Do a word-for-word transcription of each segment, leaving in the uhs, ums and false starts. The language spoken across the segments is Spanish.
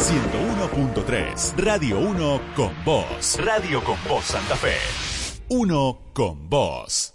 ciento uno punto tres. Radio uno con vos. Radio con vos Santa Fe. Uno con vos.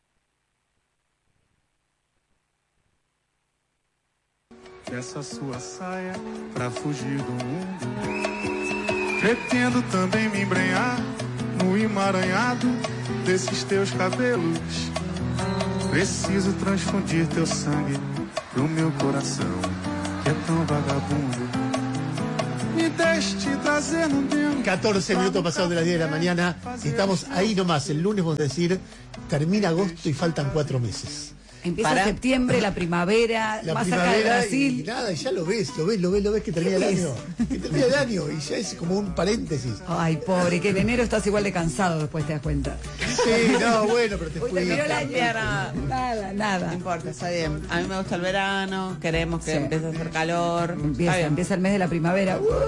Essa sua saia pra fugir do mundo. Pretendo também me embrenhar no emaranhado desses teus cabelos. Preciso transfundir teu sangue pro meu coração, que é tão vagabundo. Me deixe trazer no dentro. catorce minutos pasados de las diez de la mañana. Estamos ahí nomás. El lunes vamos a decir, termina agosto y faltan cuatro meses. Empieza Para... septiembre, la primavera, la más primavera cerca de Brasil. Y nada, y ya lo ves, lo ves, lo ves, lo ves que termina el año. Que termina el año y ya es como un paréntesis. Ay, pobre, que en enero estás igual de cansado después te das cuenta. Sí, no, bueno, pero te Uy, fui. terminó el año. Nada, nada, nada. No importa, está bien. A mí me gusta el verano, queremos que sí. empiece a hacer calor. Empieza, empieza el mes de la primavera. Uh.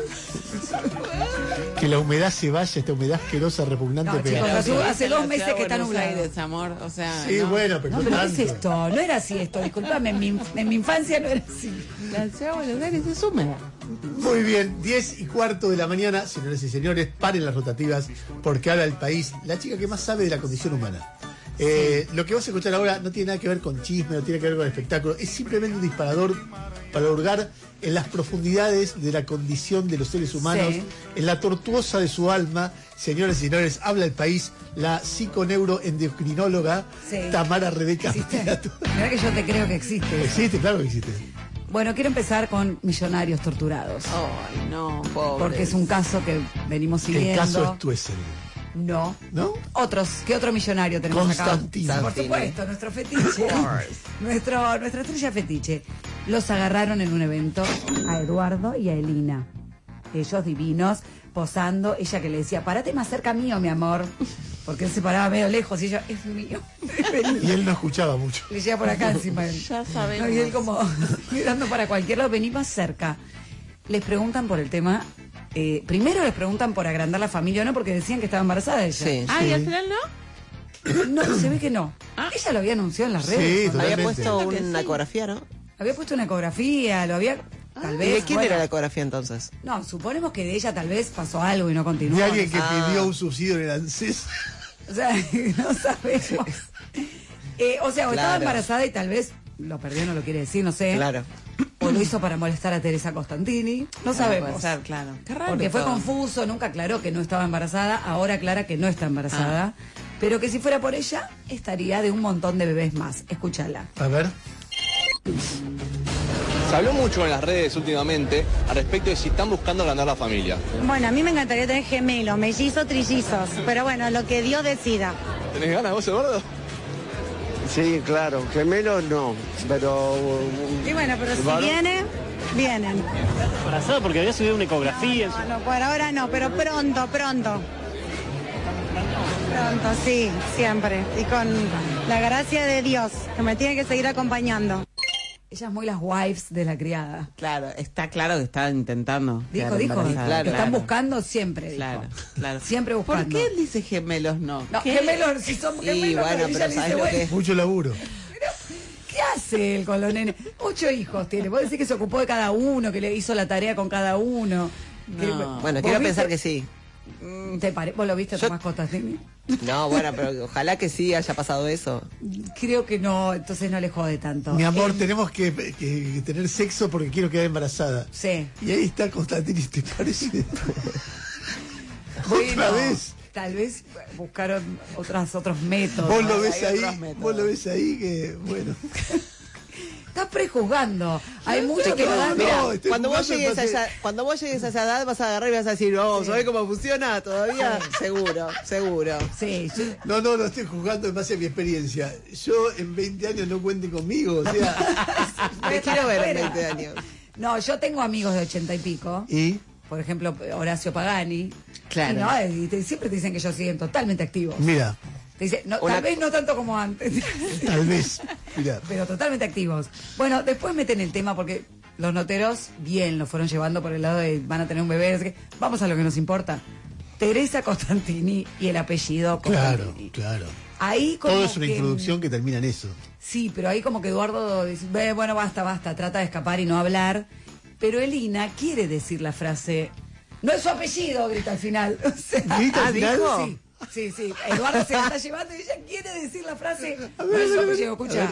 Que la humedad se vaya, esta humedad asquerosa, repugnante. No, chicos, hace, hace dos meses que está nublado. Aires, amor, o sea, sí, no. bueno, pero, no, pero ¿qué es esto? No era así esto, disculpame, en mi, en mi infancia no era así. La ciudad de Buenos Aires es húmeda. Muy bien, diez y cuarto de la mañana, señores y señores, paren las rotativas, porque habla el país, la chica que más sabe de la condición humana. Eh, sí. Lo que vas a escuchar ahora no tiene nada que ver con chisme, no tiene que ver con espectáculo, es simplemente un disparador para hurgar en las profundidades de la condición de los seres humanos, sí. en la tortuosa de su alma. Señores y señores, habla el país, la psiconeuroendocrinóloga sí. Tamara Rebeca. Mira que yo te creo que existe. Existe, claro que existe. Bueno, quiero empezar con millonarios torturados. Ay, no, pobre. Porque es un caso que venimos siguiendo. El caso es Tuessel. No. ¿No? Otros, ¿qué otro millonario tenemos Constantino. acá? Por supuesto, nuestro fetiche. nuestro, nuestra estrella fetiche. Los agarraron en un evento a Eduardo y a Elina. Ellos divinos, posando. Ella que le decía, parate más cerca mío, mi amor. Porque él se paraba medio lejos y ella, es mío. Y él no escuchaba mucho. Le llega por acá encima de él. Ya sabemos. No, y él como mirando para cualquier lado, vení más cerca. Les preguntan por el tema. Eh, primero les preguntan por agrandar la familia o no, porque decían que estaba embarazada ella. Sí, ah, sí. ¿Y al final no? No, se ve que no. ¿Ah? Ella lo había anunciado en las redes. Sí, había puesto una ecografía, ¿no? Había puesto una ecografía, lo había... Tal ah, vez, ¿y de quién bueno, era la ecografía entonces? No, suponemos que de ella tal vez pasó algo y no continuó. De alguien que ah. pidió un subsidio en el ANSES. O sea, no sabemos. Eh, o sea, o claro. estaba embarazada y tal vez lo perdió, no lo quiere decir, no sé. Claro. O lo hizo para molestar a Teresa Costantini. No sabemos. Puede ser, claro. Qué raro. Porque fue todo. Confuso, nunca aclaró que no estaba embarazada, ahora aclara que no está embarazada. Ah. Pero que si fuera por ella, estaría de un montón de bebés más. Escúchala. A ver. Se habló mucho en las redes últimamente al respecto de si están buscando agrandar la familia. Bueno, a mí me encantaría tener gemelos, mellizos, trillizos, pero bueno, lo que Dios decida. ¿Tenés ganas vos, Eduardo? Sí, claro, gemelos no, pero... Y bueno, pero si viene, vienen. Embarazada porque había subido una ecografía. No, no, por ahora no, pero pronto, pronto. Pronto, sí, siempre. Y con la gracia de Dios, que me tiene que seguir acompañando. Ella es muy las wives de la criada. Claro, está claro que está intentando. Dijo, dijo, claro, que claro. están buscando siempre. Claro, dijo. claro. Siempre buscando. ¿Por qué él dice gemelos no? No, ¿Qué? gemelos, si son gemelos. Y bueno, pero, pero ¿sabes lo que es? Mucho laburo. Pero, ¿qué hace él con los nenes? Ocho hijos tiene. Vos decís que se ocupó de cada uno, que le hizo la tarea con cada uno. No. Que, bueno, quiero viste? pensar que sí. ¿Te pare... ¿Vos lo viste, Yo... Tomás Costantini? No, bueno, pero ojalá que sí haya pasado eso. Creo que no, entonces no le jode tanto. Mi amor, eh... tenemos que, que, que tener sexo porque quiero quedar embarazada. Sí. Y ahí está Constantini, ¿te parece? Bueno, otra vez. Tal vez buscaron otras, otros métodos. Vos lo ves ahí, vos lo ves ahí que, bueno... Estás prejuzgando. Hay mucho que no dan. Mira, cuando vos llegues a esa, cuando vos llegues a esa edad vas a agarrar y vas a decir, oh, sí. ¿sabés cómo funciona? Todavía, sí. seguro, seguro. Sí, sí. No, no, lo estoy juzgando en base a mi experiencia. Yo en veinte años no cuenten conmigo, o sea. Te quiero ver en veinte años. No, yo tengo amigos de ochenta y pico. ¿Y? Por ejemplo, Horacio Pagani. Claro. Y, no, y te, siempre te dicen que ellos siguen totalmente activos. Mira. Te dice, no, Una... tal vez no tanto como antes. Tal vez, mirá. Pero totalmente activos. Bueno, después meten el tema porque los noteros bien lo fueron llevando por el lado de van a tener un bebé. Vamos a lo que nos importa. Teresa Costantini y el apellido Costantini. Claro, claro. Ahí como todo es una que... introducción que termina en eso. Sí, pero ahí como que Eduardo dice, bueno, basta, basta, trata de escapar y no hablar. Pero Elina quiere decir la frase, no es su apellido, grita al final. O sea, ¿Grita al final? Sí, sí, sí. Eduardo se la está llevando y ella quiere decir la frase, no es su apellido, escucha.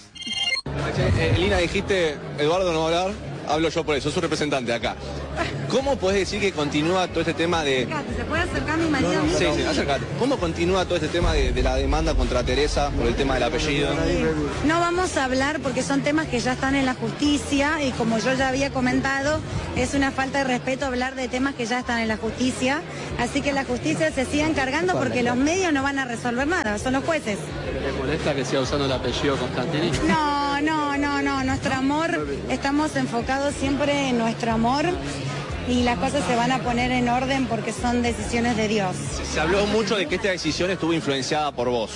Eh, Elina, dijiste, Eduardo no va a hablar, hablo yo por eso, soy su representante acá. ¿Cómo podés decir que continúa todo este tema de... ¿Se puede acercar mi marido? Sí, sí, acércate. ¿Cómo continúa todo este tema de, de la demanda contra Teresa por el tema del apellido? No vamos a hablar porque son temas que ya están en la justicia y como yo ya había comentado, es una falta de respeto hablar de temas que ya están en la justicia. Así que la justicia se siga encargando porque los medios no van a resolver nada, son los jueces. ¿Le molesta que siga usando el apellido Constantini? No, no, no, no. Nuestro amor, estamos enfocados siempre en nuestro amor y las cosas se van a poner en orden porque son decisiones de Dios. Se habló mucho de que esta decisión estuvo influenciada por vos.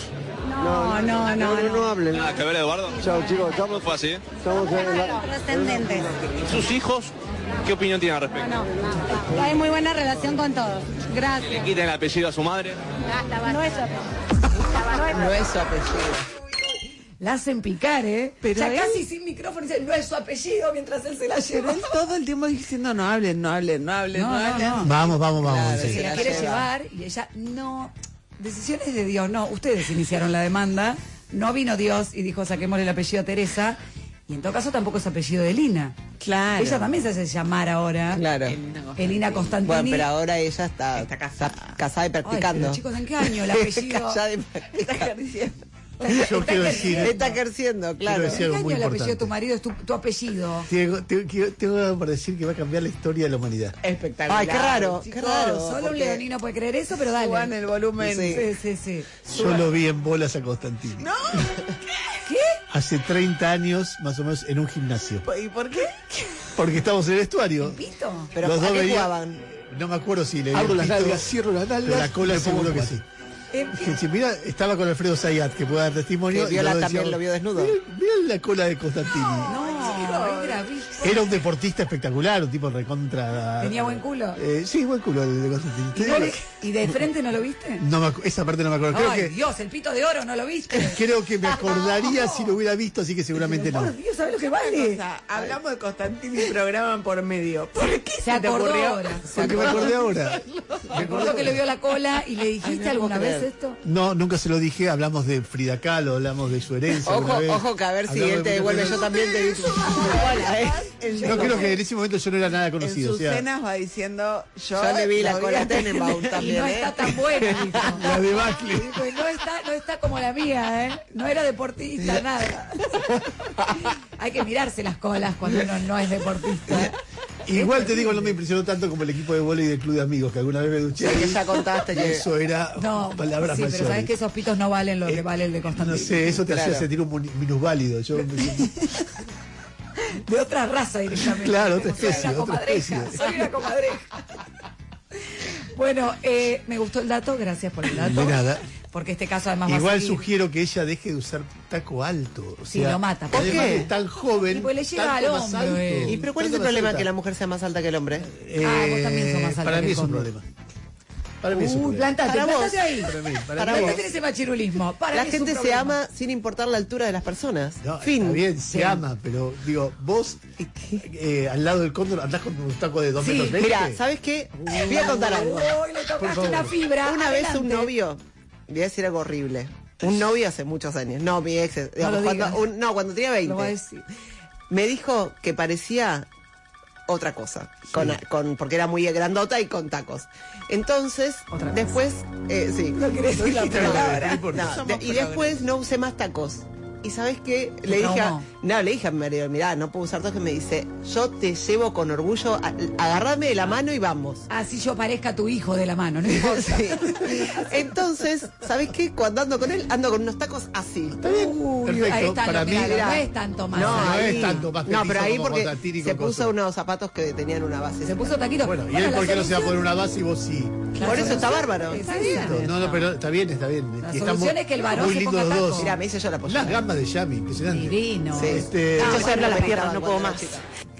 No, no, no. No, no, no hablen. Nada que ver, Eduardo. Chao, chicos, estamos, ¿Fue así? estamos en la... Trascendentes. ¿Sus hijos qué opinión tienen al respecto? No, no. Hay muy buena relación con todos. ¿Le Gracias. quitan el apellido a su madre? No es su apellido. No es su apellido. La hacen picar, ¿eh? Pero ya él- casi sin micrófono dice, no es su apellido, mientras él se la lleva. Él todo el tiempo diciendo no hablen, no hablen, no hablen, no, No, no, hablen. no. Vamos, vamos, vamos. Claro, sí. Se la la quiere lleva. llevar y ella no. Decisiones de Dios, no. Ustedes iniciaron la demanda, no vino Dios y dijo saquémosle el apellido a Teresa. Y en todo caso tampoco es apellido de Elina. Claro. Ella también se hace llamar ahora. Claro. Elina Constantini. Bueno, pero ahora ella está, Está casada. está casada y Ay, practicando. pero chicos, ¿en qué año el apellido? Casada y Está practicando. ejerciendo. Yo quiero decir, Está ejerciendo, claro. Quiero decir ¿En algo qué muy año el apellido de importante. tu marido es tu, tu apellido? Tengo, tengo, quiero- tengo algo para decir que va a cambiar la historia de la humanidad. Espectacular. Ay, qué raro, Chicos, qué raro. solo un porque- leonino puede creer eso, pero dale. Suban el volumen. Sí. Sí, sí, sí. Yo lo vi en bolas a Constantini. No. ¿Qué? Hace treinta años, más o menos, en un gimnasio. ¿Y por qué? Porque estábamos en el vestuario. ¿Pito? Pero Los ¿a dos qué veían- jugaban? No me acuerdo si le Abro vi las el pito, nalgas, cierro las nalgas. pero la cola me pongo seguro que cuatro. sí. Eh, Que si mira, estaba con Alfredo Zayat, que puede dar testimonio. Que y Viola los dos también decíamos, lo vio desnudo. Mira, mira la cola de Constantini. No, era bicho. Era un deportista espectacular, un tipo recontra. ¿Tenía buen culo? Eh, sí, buen culo el de Constantini. ¿Y, no le- y de frente no lo viste? No me acu- esa parte no me acuerdo. Creo Ay, que, Dios, el pito de oro, ¿no lo viste? creo que me acordaría si lo hubiera visto, así que seguramente no. Por Dios, ¿sabes lo que O vale? sea, hablamos de Constantini y programa por medio. ¿Por qué se, Se te acordó ocurrió? ahora. Porque me acordé ahora. Me acuerdo que le vio la cola y le dijiste Ay, no alguna puedo vez creer. esto. No, nunca se lo dije. Hablamos de Frida Kahlo, hablamos de su herencia. alguna Ojo, vez. ojo, que a ver si Hablamos él te de devuelve. muchas Yo también te vi. Hola, ¿eh? En, No creo que en ese momento yo no era nada en conocido. sus o sea, cenas va diciendo yo, Yo le vi la lo cola a a Tenenbaum Y también, no ¿eh? está tan buena, dijo. la debacle. Dijo, y no está, no está como la mía, ¿eh? No era deportista, nada. Hay que mirarse las colas cuando uno no es deportista. Igual te digo, no me impresionó tanto como el equipo de vóley del Club de Amigos, que alguna vez me duché. Sí, que ahí. ya contaste que- Eso era No, palabras sí, mayores. pero sabes que esos pitos no valen lo que Eh, vale el de Constantino. No sé, eso te Claro. hacía sentir un muni- minusválido. Yo me- De otra raza directamente. Claro, otra Soy especie, una otra comadreja, especie. soy una comadreja. Bueno, eh, me gustó el dato, gracias por el dato. De nada. Porque este caso además va a Igual seguir. sugiero que ella deje de usar taco alto. O Sí, sea, lo mata. ¿Por ¿Por qué? qué? Es tan joven. Y pues le llega tanto al más hombro, alto, eh. ¿Y pero cuál es tanto el más problema alta. que la mujer sea más alta que el hombre? Eh, Ah, vos también sos más alta Para que mí el es un fondo. problema. Para mí es un Uy, problema. plantate, Para vos. plantate ahí. Para mí, para Para mí. vos. Plantate en ese machirulismo. Para La mí es un gente se problema. ama sin importar la altura de las personas. No, Fin. está bien, se Sí. ama, pero digo, vos eh, al lado del cóndor andás con un taco de dos Sí, metros veinte. Mira, ¿sabes qué? Voy a contar algo. Uy, le Por tocaste favor. una fibra. Una vez un Adelante. novio, voy a decir algo horrible. Un novio hace muchos años. No, mi ex. digamos, lo cuando, digas. un- no, cuando tenía veinte. Lo voy a decir. Me dijo que parecía otra cosa, con, con, porque era muy grandota y con tacos. Entonces, Otra cosa. después, eh, sí. No querés decir la No, palabra. no, importa. no, de- y después no usé más tacos. Y sabes qué, le dije, a, traumó. no, le dije a mi marido, mirá, no puedo usar tacos, que me dice, yo te llevo con orgullo, a- agarrame de la mano y vamos. Así yo parezca tu hijo de la mano, no importa. Sí. Entonces, ¿sabes qué? Cuando ando con él, ando con unos tacos así. Está bien, Uy, perfecto. ahí está, para lo- mí, mirá, no es tanto más. No, no ahí- es tanto más No, petizo pero ahí como porque Constantini se con puso coso. unos zapatos que tenían una base. Se puso taquito. Bueno, ¿y Bueno, él la por qué no se va a solución- poner una base y vos sí? Por eso está bárbaro. Es Está esa. bien. No, no, pero está bien, está bien. La Y solución estamos es que el varón muy se lindos ponga los dos. taco. Mira, me dice yo la apoyo. Unas gamas de Yami, impresionante. Divino. Sí. Este, Yo Ah, se bueno, habla las pero piernas, no puedo cuando más. era chica.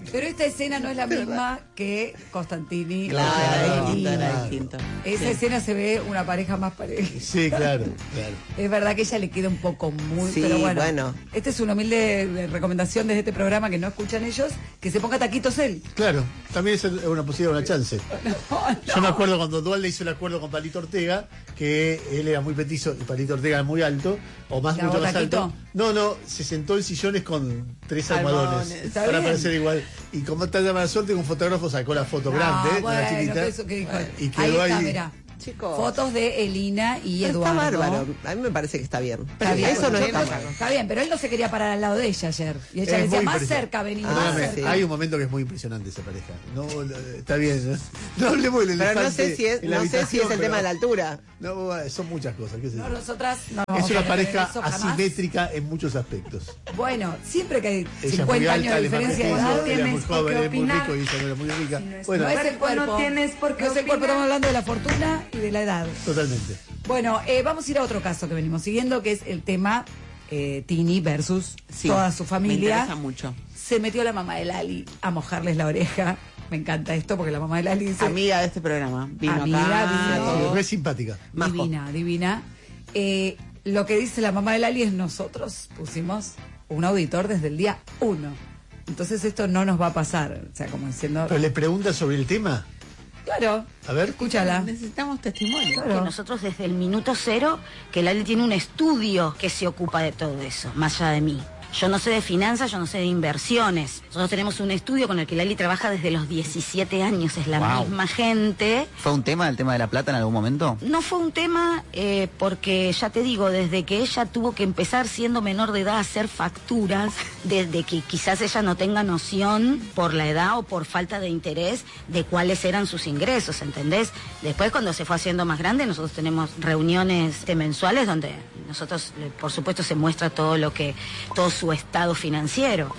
Pero esta escena no es la misma que Constantini. Claro, y Elina. era distinto. Esa Sí. escena se ve una pareja más pareja. Sí, claro, claro. Es verdad que ella le queda un poco muy... Sí, pero bueno, bueno. esta es una humilde recomendación desde este programa que no escuchan ellos, que se ponga taquitos él. Claro, también es una posibilidad, una chance. No, no. Yo me acuerdo cuando Dualde hizo el acuerdo con Palito Ortega, que él era muy petizo y Palito Ortega era muy alto, o más ¿Le mucho hago más taquito? alto. No, no, se sentó en sillones con tres Almohadones. almohadones Está para bien. parecer igual. Y como tal de mala suerte, un fotógrafo sacó la foto No, grande, ¿eh? bueno, una chiquita. que eso que dijo. Y quedó ahí está, ahí. mirá. Chicos. Fotos de Elina y Pero Eduardo. está bárbaro. A mí me parece que está bien. Está bien, Eso no yo está creo- mal. Está bien, pero él no se quería parar al lado de ella ayer. Y ella Es le decía, muy más impresionante. cerca, vení, Ah, más Perdóname, cerca. hay un momento que es muy impresionante esa pareja. No, no, está bien. No, no hablemos del Pero no elefante sé si es, en la no sé si es habitación, el tema de la pero- altura. No, son muchas cosas. ¿Qué sé yo? No, nosotras no vamos Es a una creer pareja eso jamás. asimétrica en muchos aspectos. Bueno, siempre que hay Ella es muy cincuenta años alta, de él es más diferencia de pequeño, edad, ella es muy tienes por joven, qué es muy opinar. rico y ella no era muy rica. Bueno, no es el cuerpo, cuerpo, no tienes por qué no es el cuerpo, opinar. estamos hablando de la fortuna y de la edad. totalmente. Bueno, eh, vamos a ir a otro caso que venimos siguiendo, que es el tema eh, Tini versus Sí, toda su Me familia. interesa mucho. Se metió la mamá de Lali a mojarles la oreja. Me encanta esto porque la mamá de Lali dice... Amiga de este programa. Vino Amiga, acá. vino. todo. Sí, re simpática. Majo. Divina, divina. Eh, lo que dice la mamá de Lali es nosotros pusimos un auditor desde el día uno. Entonces esto no nos va a pasar. O sea, como diciendo... Pero le pregunta sobre el tema. Claro. A ver. Escúchala. Necesitamos testimonio. Claro. Que nosotros desde el minuto cero, que Lali tiene un estudio que se ocupa de todo eso, más allá de mí. Yo no sé de finanzas, yo no sé de inversiones. Nosotros tenemos un estudio con el que Lali trabaja desde los diecisiete años, es la Wow. misma gente. ¿Fue un tema el tema de la plata en algún momento? No fue un tema eh, porque, ya te digo, desde que ella tuvo que empezar siendo menor de edad a hacer facturas, desde que quizás ella no tenga noción por la edad o por falta de interés de cuáles eran sus ingresos, ¿entendés? Después cuando se fue haciendo más grande, nosotros tenemos reuniones eh, mensuales donde nosotros, eh, por supuesto, se muestra todo lo que, todo su estado financiero.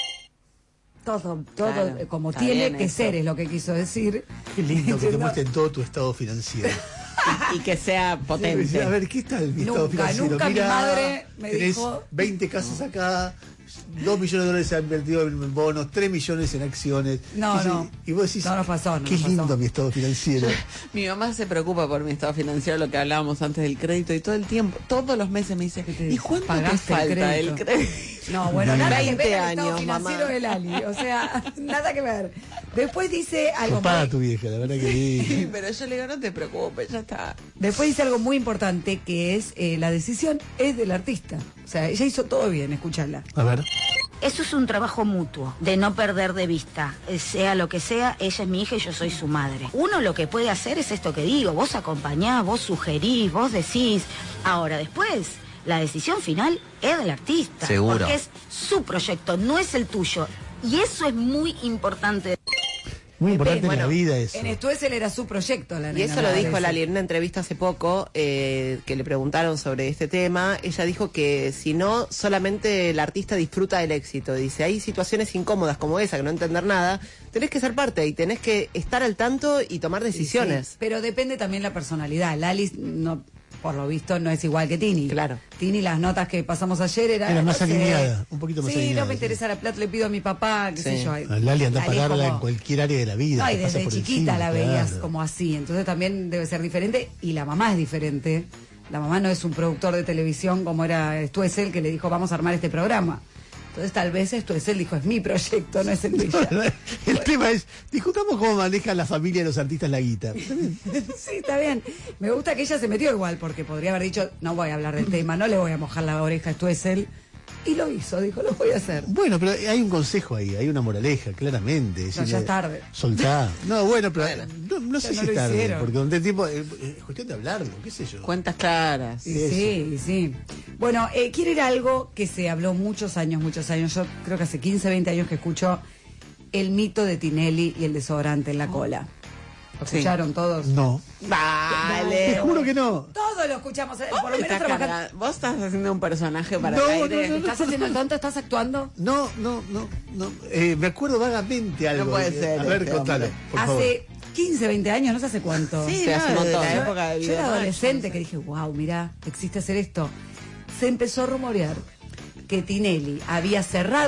Todo, todo Claro, eh, como está tiene bien que eso. ser, es lo que quiso decir. Qué lindo que te No, muestren todo tu estado financiero. Y que sea potente. A ver, ¿qué está el mi estado Nunca, financiero? nunca mi Mirá, madre me tenés dijo- veinte casas acá, dos millones de dólares se han invertido en bonos, tres millones en acciones. No, Y se- no. Y vos decís, No nos pasó, no qué nos pasó. lindo mi estado financiero. Mi mamá se preocupa por mi estado financiero, lo que hablábamos antes del crédito, y todo el tiempo, todos los meses me dice, te ¿y dice? cuánto te ¿Pagaste el falta el crédito? crédito? No, bueno, nada que veinte ver el estado años, financiero mamá. de Lali. O sea, nada que ver. Después dice algo Copada muy, tu vieja, la verdad que sí. Pero yo le digo, no te preocupes, ya está. después dice algo muy importante que es eh, la decisión es del artista. O sea, ella hizo todo bien, escucharla. A ver. Eso es un trabajo mutuo, de no perder de vista, eh, sea lo que sea, ella es mi hija y yo soy su madre. Uno lo que puede hacer es esto que digo, vos acompañás, vos sugerís, vos decís. Ahora, después, la decisión final es del artista. Seguro. Porque es su proyecto, no es el tuyo. Y eso es muy importante. Muy importante en Bueno, la vida eso. En esto es él era su proyecto, la Y nena, eso lo me dijo parece. Lali en una entrevista hace poco, eh, que le preguntaron sobre este tema. Ella dijo que si no, solamente el artista disfruta del éxito. Dice, hay situaciones incómodas como esa, que no entender nada, tenés que ser parte y tenés que estar al tanto y tomar Sí, decisiones. sí, pero depende también la personalidad. Lali, no, por lo visto, no es igual que Tini. Claro. Tini, las notas que pasamos ayer era. Era más no sé, alineada, un poquito más sí, alineada, no me sí. interesa la plata, le pido a mi papá, qué sé Sí. yo. A Lali anda a Lali es pagarla como- en cualquier área de la vida. No, y te pasa desde por chiquita encima, la veías claro. como así, entonces también debe ser diferente. Y la mamá es diferente. La mamá no es un productor de televisión como era Stuessel, que le dijo, vamos a armar este programa. Entonces tal vez Stuessel dijo, es mi proyecto, no es el de ella. El tema es, discutamos cómo maneja la familia de los artistas la guita. Sí, está bien. Me gusta que ella se metió igual, porque podría haber dicho, no voy a hablar del tema, no le voy a mojar la oreja a Stuessel. Y lo hizo, dijo, lo voy a hacer. Bueno, pero hay un consejo ahí, hay una moraleja, claramente. No, Decirle, ya es tarde. Soltá. No, bueno, pero no, no sé Ya si no es lo tarde, hicieron. porque donde tiempo es cuestión de hablarlo, qué sé yo. Cuentas claras. Y Eso. sí, y sí. Bueno, eh, quiero ir a algo que se habló muchos años, muchos años. Yo creo que hace quince, veinte años que escucho el mito de Tinelli y el desodorante en la cola. ¿Lo Sí. escucharon todos? No. Vale. Te juro que no. Todos lo escuchamos. eh, Vos, Por lo menos estás trabajando. cargada- vos estás haciendo un personaje para No, el aire. no, no, ¿Estás haciendo el tonto? ¿Estás actuando? No, no, no, no. Eh, me acuerdo vagamente algo. No puede Eh, ser A ver, este contalo, hombre. por favor. Hace quince, veinte años, no sé hace cuánto. Sí, Se hace un no, de montón. la Yo- época de Yo era Videomatch, adolescente no sé. que dije, wow, mira, existe hacer esto. Se empezó a rumorear que Tinelli había cerrado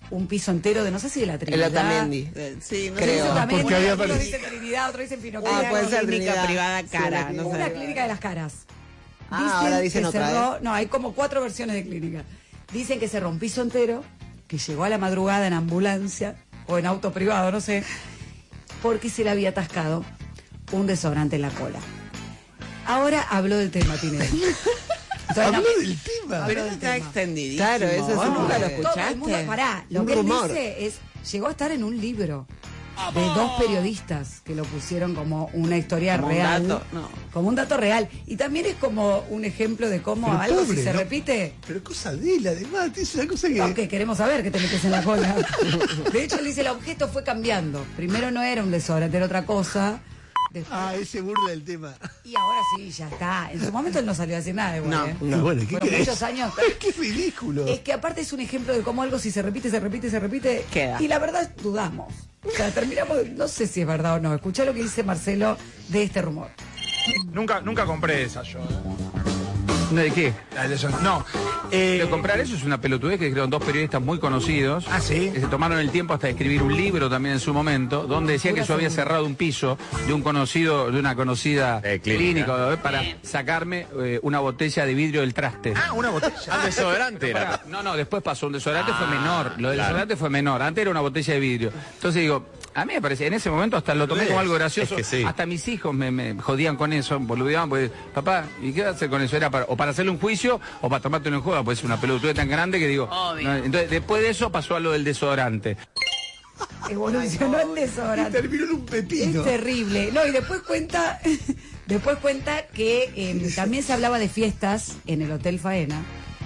un piso entero de, no sé si de la Trinidad. El Otamendi. Eh, Sí, no Creo. sé. Otamendi, Porque había otros aparecido. dicen Trinidad, otros dicen Pinoquet. Ah, puede ser Trinidad. clínica privada cara, Sí, no Una sé. clínica de las caras. Ah, ahora dicen que otra, cerró- ¿eh? No, hay como cuatro versiones de clínica. Dicen que cerró un piso entero, que llegó a la madrugada en ambulancia o en auto privado, no sé, porque se le había atascado un desodorante en la cola. Ahora habló del tema, Tinelli. Entonces, Habló no- del tema. Habló Pero del está tema. extendidísimo. Claro, eso es- Vos nunca lo Todo el mundo, escuchaste. pará, lo Un que él rumor. dice es, llegó a estar en un libro de dos periodistas que lo pusieron como una historia Como un real. dato, no. Como un dato real. Y también es como un ejemplo de cómo Pero algo pobre, si se ¿no? repite. Pero cosa de él, además, es una cosa que... No, que queremos saber que te metes en la cola. De hecho, él dice, el objeto fue cambiando. Primero no era un desodorante, era otra cosa. Después- Ah, ese burla del tema. Y ahora sí, ya está. En su momento él no salió a decir nada igual, No, ¿eh? Y bueno, ¿qué Fueron querés? muchos años. ¡Qué ridículo! Es que aparte es un ejemplo de cómo algo si se repite, se repite, se repite. Queda. Y la verdad dudamos. O sea, terminamos, no sé si es verdad o no. Escuchá lo que dice Marcelo de este rumor. Nunca, nunca compré esa yo. ¿eh? ¿No de qué? La de eso- No. Eh, Pero comprar eso es una pelotudez que escribieron dos periodistas muy conocidos. Ah, ¿sí? Que se tomaron el tiempo hasta de escribir un libro también en su momento, donde decía que yo había cerrado un piso de un conocido, de una conocida Eh, clínica. clínica, eh, para sacarme eh, una botella de vidrio del traste. Ah, una botella. Ah, desodorante Pará, era. no, no, después pasó. Un desodorante fue menor. Lo del claro. desodorante fue menor. Antes era una botella de vidrio. Entonces digo, a mí me parece, en ese momento hasta lo tomé como algo gracioso. Es que sí. Hasta mis hijos me, me jodían con eso, boludeaban, pues, papá, ¿y qué vas a hacer con eso? Era para, o para hacerle un juicio o para tomarte una joda, pues es una pelotudez tan grande que digo. Obvio. no, entonces, después de eso pasó a lo del desodorante. Evolucionó en desodorante. Terminó en un pepino. Es terrible. No, y después cuenta, después cuenta que eh, también se hablaba de fiestas en el Hotel Faena.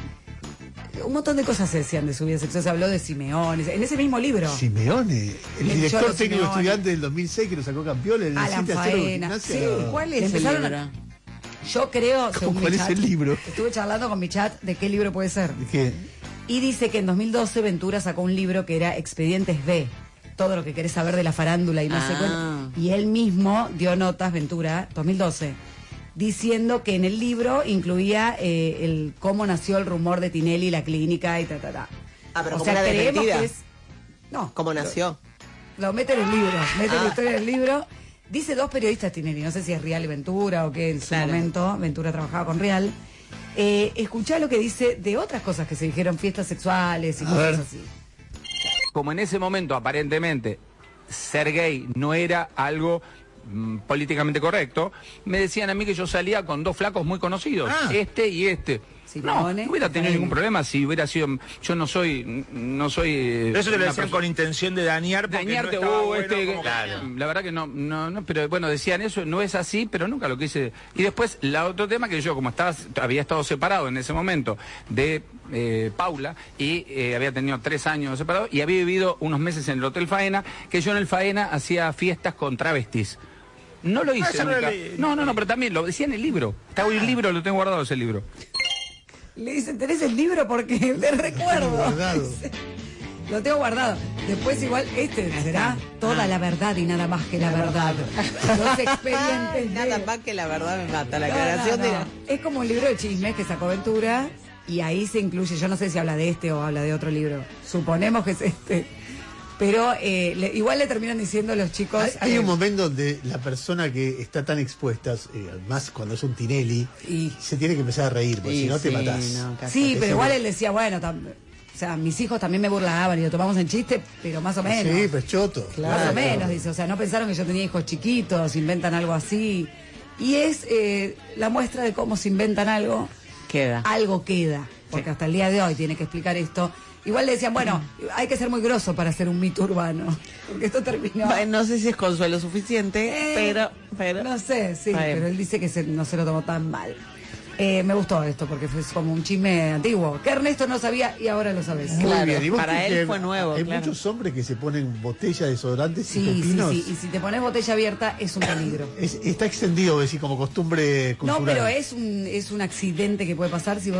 Un montón de cosas se decían de su vida sexual. Se habló de Simeone, en ese mismo libro. Simeone, el, El director Cholo técnico Simeone. estudiante del dos mil seis que lo sacó campeón en el Alan siete a cero Faena. Gimnasia. Sí, ¿Cuál Le es el empezaron a- libro? Yo creo, según mi ¿Cuál es chat, el libro? estuve charlando con mi chat de qué libro puede ser. ¿De qué? Y dice que en dos mil doce Ventura sacó un libro que era Expedientes B, todo lo que querés saber de la farándula y no sé Ah. cuánto. Y él mismo dio notas, Ventura, dos mil doce, diciendo que en el libro incluía eh, el cómo nació el rumor de Tinelli, la clínica y ta, ta, ta. Ah, pero o como sea, una creemos desmentida. que es... No, ¿Cómo nació? lo mete en el libro, mete Ah. la historia en el libro. Dice dos periodistas Tinelli, no sé si es Real y Ventura o que en su Claro. momento Ventura trabajaba con Real. Eh, escuchá lo que dice de otras cosas que se dijeron, fiestas sexuales y A cosas ver. así. Como en ese momento aparentemente ser gay no era algo mm, políticamente correcto, me decían a mí que yo salía con dos flacos muy conocidos, Ah. este y este. No, Simeone, no hubiera tenido Faena. ningún problema si hubiera sido. Yo no soy. No soy. eh, Pero eso te lo una decían persona- con intención de dañar porque Dañarte, no estaba uh, bueno, este, como- que- La verdad que no, no, no, pero bueno, decían eso, no es así, pero nunca lo quise. Y después, la otro tema que yo, como estaba, había estado separado en ese momento de eh, Paula, y eh, había tenido tres años separado, y había vivido unos meses en el Hotel Faena, que yo en el Faena hacía fiestas con travestis. No lo hice eso no lo nunca. leí. No, no, no, pero también lo decía en el libro. Está hoy el libro, lo tengo guardado ese libro. Le dicen, ¿tenés el libro? Porque te recuerdo. Guardado. Lo tengo guardado. Después igual, este será toda la verdad y nada más que la, verdad. Los expedientes. Nada de- más que la verdad me mata. La No, aclaración no, de no. Es como un libro de chismes que sacó Ventura y ahí se incluye, yo no sé si habla de este o habla de otro libro. Suponemos que es este. Pero eh, le- igual le terminan diciendo los chicos... Hay, hay eh, un momento donde la persona que está tan expuesta, eh, más cuando es un Tinelli, Y- se tiene que empezar a reír, porque Y si no te sí, matás. no, casi. Sí, Ese pero igual no. él decía, bueno, tam- o sea, mis hijos también me burlaban y lo tomamos en chiste, pero más o menos. Sí, pero es choto. Más o menos, dice. O sea, no pensaron que yo tenía hijos chiquitos, inventan algo así. Y es eh, la muestra de cómo se inventan algo, Queda. algo queda. Porque hasta el día de hoy tiene que explicar esto. Igual le decían, bueno, hay que ser muy grosso para hacer un mito urbano. Porque esto terminó... Bueno, no sé si es consuelo suficiente, Eh, pero, pero. No sé, sí, Está bien. pero él dice que se- no se lo tomó tan mal. Eh, me gustó esto porque fue como un chisme antiguo. Que Ernesto no sabía y ahora lo sabes. Muy Claro, bien. ¿Y vos para crees él que fue nuevo, Hay claro. muchos hombres que se ponen botella de desodorantes y Sí, sí, pepinos. sí. Y si te pones botella abierta es un peligro. Es- está extendido, decir, como costumbre cultural. No, pero es un, es un accidente que puede pasar si vos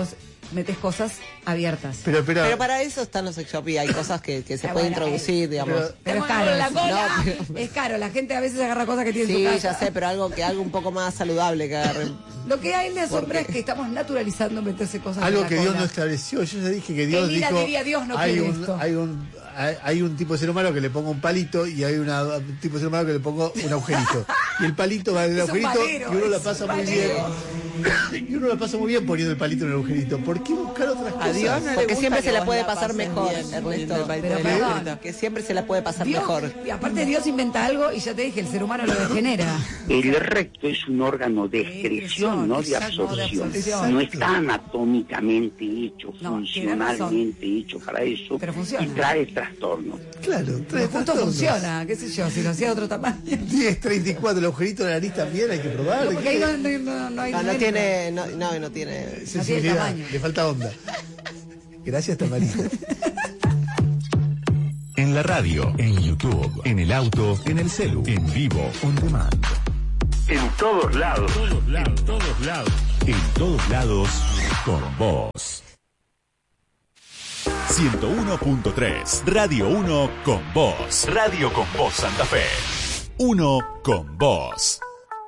metes cosas abiertas. Pero, pero, Pero para eso están los sex shop y hay cosas que, que se Ah, pueden bueno, introducir, eh, digamos. pero- Pero es caro. la cola. No, pero- Es caro, la gente a veces agarra cosas que tiene Sí, en su casa. ya sé, pero algo que algo un poco más saludable que agarren. Lo que a él le asombra Porque- es que estamos naturalizando meterse cosas en algo la que Dios cola. no estableció. Yo ya dije que Dios Elina dijo. diría, Dios no hay, quiere un, esto. hay un hay, hay un tipo de ser humano que le ponga un palito y hay una, un tipo de ser humano que le ponga un agujerito. Y el palito va en el Es un agujerito valero, y uno la es pasa un muy valero. bien. Y uno la pasa muy bien poniendo el palito en el agujerito. ¿Por qué buscar otras cosas? A Dios no le Porque gusta siempre que se la vos puede la pasar pases mejor, bien poniendo Ernesto. el palito Pero en el perdón. agujerito. Que siempre se la puede pasar Dios, mejor. y aparte Dios inventa algo y ya te dije, el ser humano lo degenera. El recto es un órgano de excreción, no de exacto, no de absorción. absorción. No está anatómicamente hecho, No, funcionalmente hecho para eso, Pero funciona. y trae trastornos. Claro, trae Pero justo trastornos. funciona, qué sé yo, si lo hacía de otro tamaño. diez treinta y cuatro, el agujerito de la nariz también hay que probar. No, porque ahí no, no, no, no hay No, no no tiene, no, no, no tiene. sensibilidad, tamaño. le falta onda. Gracias, Tamarita. En la radio, en YouTube, en el auto, en el celu, en vivo, on demand. En todos lados. En todos lados. En todos lados, con vos. ciento uno punto tres, Radio uno con vos. Radio con vos Santa Fe. Uno con vos.